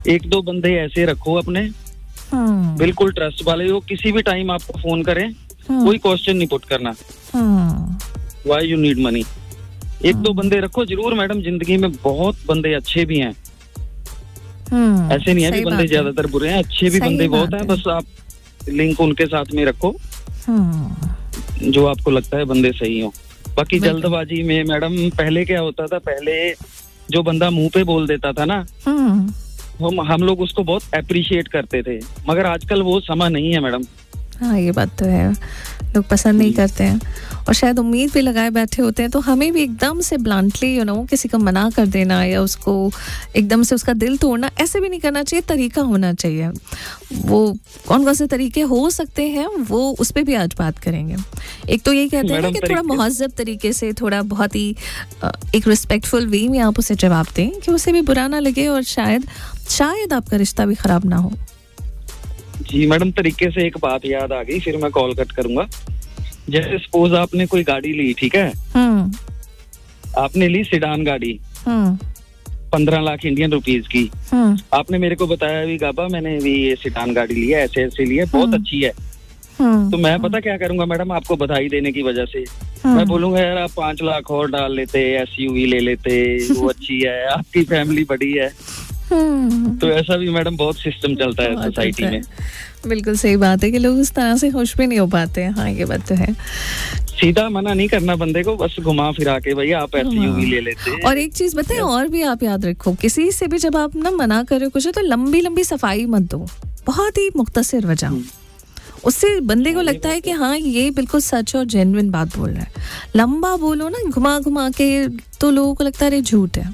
एक दो बंदे ऐसे रखो अपने, बिल्कुल ट्रस्ट वाले हो, किसी भी टाइम आपको फोन करें, कोई क्वेश्चन नहीं पुट करना, व्हाई यू नीड मनी। एक दो बंदे रखो जरूर मैडम, जिंदगी में बहुत बंदे अच्छे भी हैं, ऐसे नहीं है कि बंदे ज्यादातर बुरे हैं, अच्छे भी बंदे बहुत हैं, बस आप लिंक उनके साथ में रखो जो आपको लगता है बंदे सही हो। बाकी जल्दबाजी में मैडम पहले क्या होता था, पहले जो बंदा मुंह पे बोल देता था ना, हम लोग उसको बहुत अप्रिशिएट करते थे, मगर आजकल वो समय नहीं है मैडम। हाँ ये बात तो है, लोग पसंद नहीं करते हैं और शायद उम्मीद भी लगाए बैठे होते हैं, तो हमें भी एकदम से ब्लंटली किसी को मना कर देना या उसको एकदम से उसका दिल तोड़ना ऐसे भी नहीं करना चाहिए, तरीका होना चाहिए। वो कौन कौन से तरीके हो सकते हैं वो उस पर भी आज बात करेंगे। एक तो यही कहते हैं कि थोड़ा मुहज़्ज़ब तरीके से, थोड़ा बहुत ही एक रिस्पेक्टफुल वे में आप उसे जवाब दें कि उसे भी बुरा ना लगे और शायद आपका रिश्ता भी खराब ना हो। जी मैडम, तरीके से एक बात याद आ गई, फिर मैं कॉल कट करूंगा। जैसे सपोज आपने कोई गाड़ी ली, ठीक है, आपने ली सिडान गाड़ी 15 लाख इंडियन रुपीज की, आपने मेरे को बताया भी गाबा मैंने भी ये सिडान गाड़ी ली है, ऐसे ली है, बहुत अच्छी है। तो मैं पता क्या करूंगा मैडम, आपको बधाई देने की वजह से मैं बोलूंगा यार आप 5 लाख और डाल लेते, SUV ले लेते, वो अच्छी है, आपकी फैमिली बड़ी है। तो ऐसा भी मैडम बहुत सिस्टम चलता है सोसाइटी में। बिल्कुल सही बात है कि लोग उस तरह से खुश भी नहीं हो पाते हैं। हाँ ये बात तो है, सीधा मना नहीं करना बंदे को, बस घुमा फिरा के भैया आप SUV ले लेते। और एक चीज बताएं और भी आप याद रखो, किसी से भी जब आप ना मना कर रहे हो कुछ तो लंबी लंबी सफाई मत दो, बहुत ही मुख्तसर वजह, उससे बंदे को लगता है कि हाँ ये बिल्कुल सच और जेन्युइन बात बोल रहा है। लंबा बोलो ना घुमा घुमा के तो लोगों को लगता है अरे झूठ है।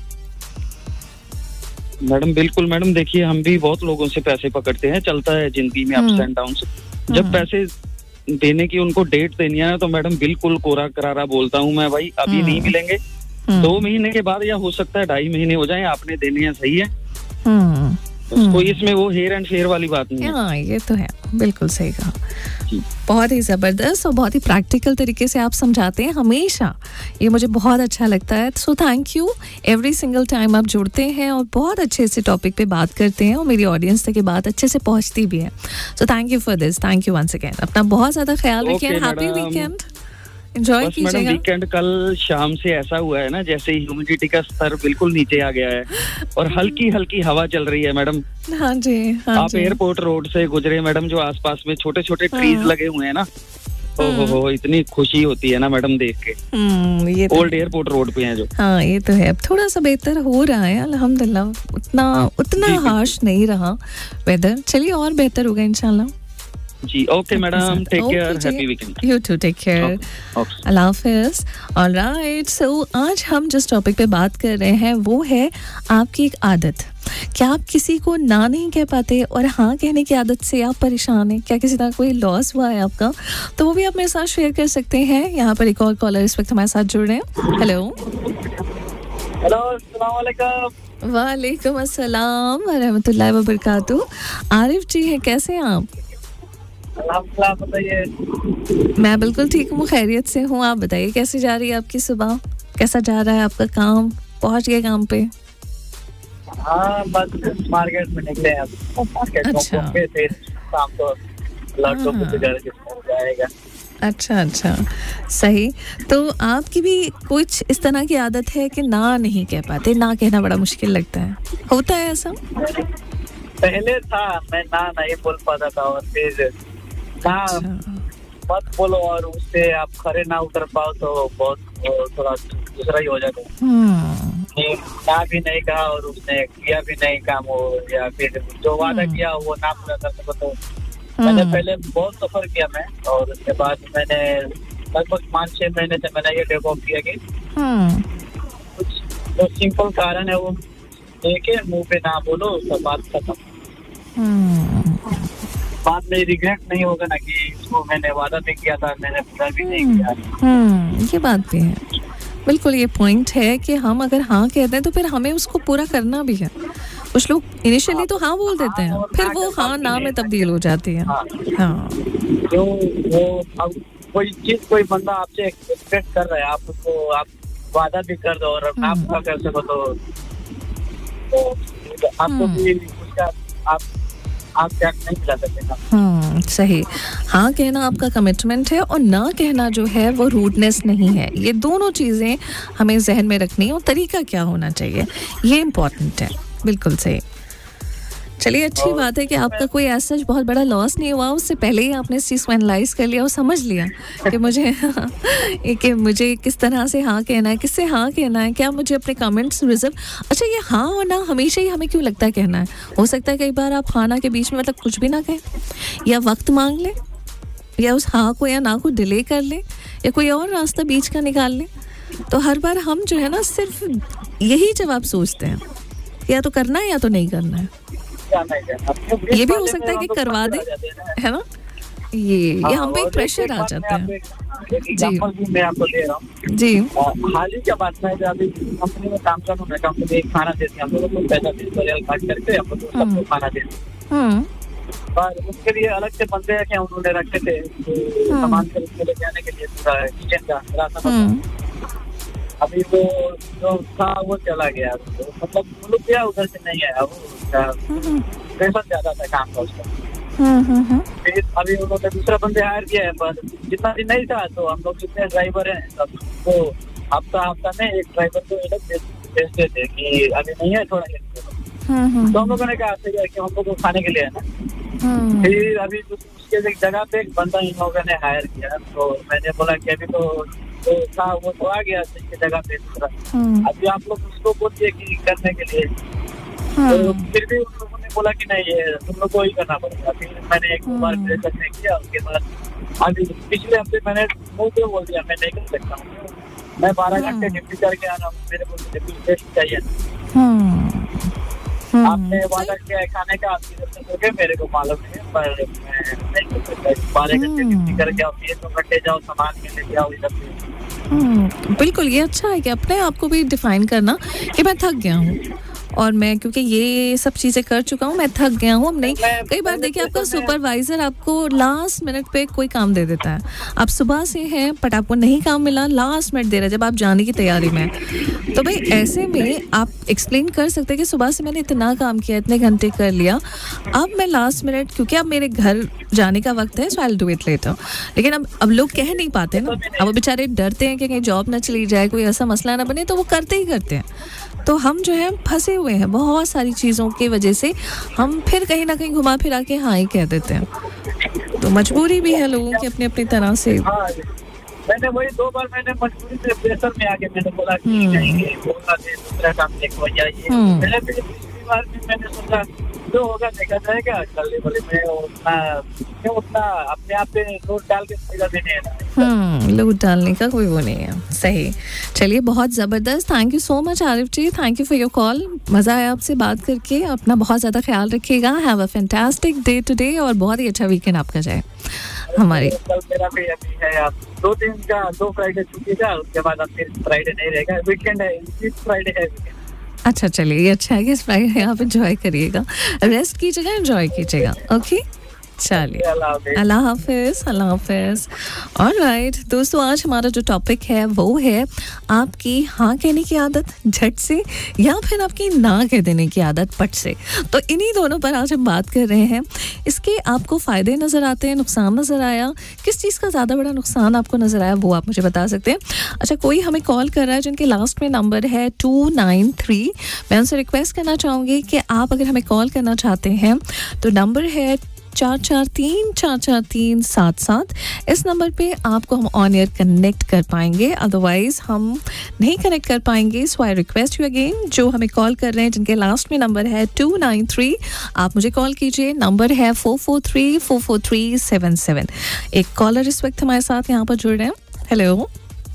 मैडम बिल्कुल मैडम, देखिए हम भी बहुत लोगों से पैसे पकड़ते हैं, चलता है जिंदगी में अप्स एंड डाउन्स। जब पैसे देने की उनको डेट देनी है तो मैडम बिल्कुल कोरा करारा बोलता हूँ मैं, भाई अभी नहीं मिलेंगे, 2 महीने के बाद, या हो सकता है 2.5 महीने हो जाए, आपने देने हैं, सही है। कोई इसमें वो हेयर एंड फेयर वाली बात नहीं है। हाँ ये तो है, बिल्कुल सही कहा। बहुत ही ज़बरदस्त और बहुत ही प्रैक्टिकल तरीके से आप समझाते हैं हमेशा, ये मुझे बहुत अच्छा लगता है। So thank you, every single time आप जुड़ते हैं और बहुत अच्छे से टॉपिक पे बात करते हैं और मेरी ऑडियंस तक ये बात अच्छे से पहुंचती भी है। So thank you for this, thank you once again. अपना बहुत ज़्यादा ख्याल रखिए, हैप्पी वीकेंड एंजॉय कीजिएगा। वीकेंड कल शाम से ऐसा हुआ है ना, जैसे ह्यूमिडिटी का स्तर बिल्कुल नीचे आ गया है और हल्की हल्की हवा चल रही है मैडम। हाँ जी, हाँ आप एयरपोर्ट रोड से गुजरे मैडम, जो आसपास में छोटे छोटे ट्रीज लगे हुए हैं ना, ओहो इतनी खुशी होती है ना मैडम देख के। ये ओल्ड एयरपोर्ट रोड पे हैं जो। हाँ ये तो है, अब थोड़ा सा बेहतर हो रहा है अल्हम्दुलिल्लाह, उतना हार्श नहीं रहा वेदर। चलिए और बेहतर होगा इंशाल्लाह। जी okay madam, take care, happy weekend. You to take care, Allah Hafiz. Alright, सो आज हम जिस टॉपिक पे बात कर रहे हैं वो है आपकी एक आदत। क्या आप किसी को ना नहीं कह पाते और हाँ कहने की आदत से आप परेशान हैं? क्या किसी तरह कोई लॉस हुआ है आपका? तो वो भी आप मेरे साथ शेयर कर सकते हैं। यहाँ पर एक और कॉलर इस वक्त हमारे साथ जुड़ रहे हैं। हेलो अस्सलाम वालेकुम। वालेकुम अस्सलाम व रहमतुल्लाहि व बरकातुहू। आरिफ जी हैं, कैसे हैं आप? बताइए। मैं बिल्कुल ठीक हूँ, खैरियत से हूँ। आप बताइए कैसे जा रही है आपकी सुबह, कैसा जा रहा है आपका काम, पहुँच गए काम पे? हाँ बस मार्केट में निकले हैं, मार्केट अच्छा। फिर शाम को लड़कों को जाएगा। अच्छा सही। तो आपकी भी कुछ इस तरह की आदत है कि ना नहीं कह पाते, ना कहना बड़ा मुश्किल लगता है, होता है ऐसा? पहले था, मैं ना नहीं बोल पाता था और फिर ना मत बोलो और उससे आप खड़े ना उतर पाओ तो बहुत थोड़ा दूसरा ही हो जाता है। ना भी नहीं कहा और उसने किया भी नहीं काम हो, या फिर जो वादा किया वो ना पूरा कर सको। तो मैंने पहले बहुत सफर किया मैं, और उसके बाद मैंने लगभग 5-6 महीने से मैंने ये डेवलप किया कि कुछ जो सिंपल कारण है वो देखे मुंह पे ना बोलो, सब बात खत्म। बाद में रिग्रेट नहीं होगा ना कि इसको मैंने वादा भी किया था, मैंने पूरा भी नहीं किया। ये बात भी है, बिल्कुल ये पॉइंट है कि हम अगर हाँ कहते हैं तो फिर हमें उसको पूरा करना भी है। कुछ लोग इनिशियली तो हाँ बोल देते हैं, फिर वो हाँ ना में तब्दील हो जाती है। हाँ जो वो अब कोई चीज कोई बंदा आपसे एक्सपेक्ट कर रहा है, आप उसको आप वादा भी कर दो और ना पूरा कर सको तो आपको भी का आप क्या नहीं खिला सकते ना। सही। हाँ कहना आपका कमिटमेंट है और ना कहना जो है वो रूडनेस नहीं है। ये दोनों चीज़ें हमें जहन में रखनी है और तरीका क्या होना चाहिए ये इम्पोर्टेंट है। बिल्कुल सही। चलिए अच्छी बात है कि आपका कोई ऐसा बहुत बड़ा लॉस नहीं हुआ, उससे पहले ही आपने इस चीज़ को एनालाइज कर लिया और समझ लिया कि मुझे किस तरह से हाँ कहना है, किससे हाँ कहना है, क्या मुझे अपने कमेंट्स रिजर्व। अच्छा ये हाँ और ना हमेशा ही हमें क्यों लगता है कहना है? हो सकता है कई बार आप हाँ ना के बीच में मतलब कुछ भी ना कहें, या वक्त मांग लें, या उस हाँ को या ना को डिले कर लें, या कोई और रास्ता बीच का निकाल लें। तो हर बार हम जो है ना सिर्फ यही जवाब सोचते हैं, या तो करना है या तो नहीं करना है। ये भी हो सकता है कि करवा दे, है ना? ये हम पे एक प्रेशर आ जाता है। जी मैं आपको दे रहा हूँ जी। हाल ही क्या बात है, अभी कंपनी में काम कर रहा हूँ मैं, कंपनी खाना देती है हम लोगों को, पैसा काट करके हम लोग सबको खाना देते हैं, पर उसके लिए अलग से बंदे हैं उन्होंने रखे थे सामान खरीदने ले जाने के लिए पूरा किचन का राशन। अभी वो जो था वो चला गया, मतलब वो लोग गया उधर से नहीं आया, वो प्रेशर ज्यादा था काम का उसका। फिर अभी उन्होंने दूसरा बंदे हायर किया है, पर जितना दिन नहीं था तो हम लोग जितने ड्राइवर हैं सब तो हफ्ता में एक ड्राइवर को अलग भेजते थे कि अभी नहीं है थोड़ा हेल्प करो। तो हम लोगों ने कहा कि हम लोग को खाने के लिए है ना। फिर अभी उसके एक जगह पे एक बंदा इन लोगों ने हायर किया, तो मैंने बोला कि अभी तो था वो तो आ गया इसकी जगह पे दूसरा, अभी आप लोग उसको बोलिए कि करने के लिए। तो फिर भी उन लोगों ने बोला कि नहीं ये तुम लोग को ही करना पड़ेगा। फिर मैंने एक बार प्रेशर में किया, उसके बाद अभी पिछले हफ्ते मैंने मुँह पे बोल दिया मैं नहीं कर सकता हूँ, मैं 12 घंटे ड्यूटी करके आ रहा हूँ, मेरे को टेस्ट चाहिए। आपने वादा किया है खाने का, आपकी मेरे को मालूम नहीं है, पर मैं नहीं कर सकता। 12 घंटे ड्यूटी करके आओ, 2 घंटे जाओ सामान के लिए जाओ इधर से। बिल्कुल ये अच्छा है कि अपने आप को भी डिफाइन करना कि मैं थक गया हूँ और मैं क्योंकि ये सब चीज़ें कर चुका हूँ, मैं थक गया हूँ, अब नहीं। कई बार देखिए आपका सुपरवाइजर आपको लास्ट मिनट पे कोई काम दे देता है, आप सुबह से हैं बट आपको नहीं काम मिला, लास्ट मिनट दे रहा है जब आप जाने की तैयारी में। तो भाई ऐसे में आप एक्सप्लेन कर सकते हैं कि सुबह से मैंने इतना काम किया, इतने घंटे कर लिया, अब मैं लास्ट मिनट क्योंकि अब मेरे घर जाने का वक्त है, सो I will do it later. लेकिन अब लोग कह नहीं पाते ना, अब वो बेचारे डरते हैं कि कहीं जॉब ना चली जाए, कोई ऐसा मसला ना बने, तो वो करते ही करते हैं। तो हम जो है फंसे हुए हैं बहुत सारी चीज़ों की वजह से, हम फिर कहीं ना कहीं घुमा फिरा के हाँ ही कह देते हैं। तो मजबूरी भी है लोगों की अपनी अपनी तरह से। मैंने वही 2 बार मैंने मजबूरी से प्रेशर में आके मैंने बोला कि नहीं बोलना दे, दूसरा काम देखो जाइए। पहले पिछली बार भी मैंने सोचा जो होगा देखा जाएगा, चलने वाले में उतना अपने आप पे लोड डाल के फायदा भी नहीं है। लोड डालने का कोई वो नहीं है। सही। चलिए बहुत ज़बरदस्त, thank you so much Arif ji, thank you for your call. मज़ा आया आपसे बात करके, अपना बहुत ज़्यादा ख्याल रखिएगा, have a fantastic day today और बहुत ही अच्छा वीकेंड आपका जाए। हमारे कल मेरा भी अभी है, आप 2 फ्राइडे छुट्टी का, उसके बाद आप फिर फ्राइडे नहीं रहेगा, वीकेंड है, इस फ्राइडे है वीकेंड। अच्छा चलिए ये अच्छा है कि इस फ्राइडे आप एंजॉय करिएगा, रेस्ट कीजिएगा, एंजॉय कीजिएगा। ओके चलिए अल्लाह हाफिज, अल्लाह हाफिज। ऑलराइट दोस्तों, आज हमारा जो टॉपिक है वो है आपकी हाँ कहने की आदत झट से या फिर आपकी ना कह देने की आदत पट से। तो इन्हीं दोनों पर आज हम बात कर रहे हैं। इसके आपको फ़ायदे नज़र आते हैं, नुकसान नज़र आया, किस चीज़ का ज़्यादा बड़ा नुकसान आपको नज़र आया वो आप मुझे बता सकते हैं। अच्छा कोई हमें कॉल कर रहा है जिनके लास्ट में नंबर है 293। मैं उनसे रिक्वेस्ट करना चाहूँगी कि आप अगर हमें कॉल करना चाहते हैं तो नंबर है 443-443-77। इस नंबर पे आपको हम ऑन एयर कनेक्ट कर पाएंगे, अदरवाइज हम नहीं कनेक्ट कर पाएंगे। सो आई रिक्वेस्ट यू अगेन, जो हमें कॉल कर रहे हैं जिनके लास्ट में नंबर है 293, आप मुझे कॉल कीजिए। नंबर है 443-443-77। एक कॉलर इस वक्त हमारे साथ यहाँ पर जुड़ रहे हैं। हेलो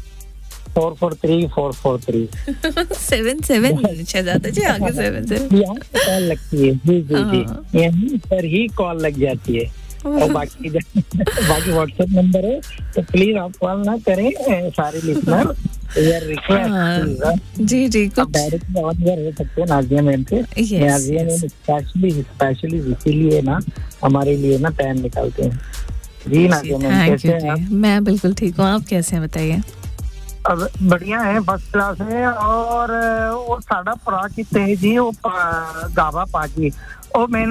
443-443 77 शहजादा जी आगे 77 यहाँ कॉल लगती है। जी जी जी यहीं पर ही कॉल लग जाती है। और बाकी व्हाट्सएप नंबर है तो प्लीज आप कॉल ना करें सारे लिसनर, यार रिक्वेस्ट। जी जी कुछ डायरेक्ट ऑन एयर हो सकते हैं नाज़िया मैम से। नाज़िया मैम स्पेशली इसीलिए ना हमारे लिए ना टाइम निकालते हैं। जी नाज़िया मैम कैसे हैं आप? मैं बिल्कुल ठीक हूँ, आप कैसे हैं बताइए? अब बढ़िया है, फर्स्ट क्लास है। और साडा भरा किते जी वो गावा पाजी वो मैंने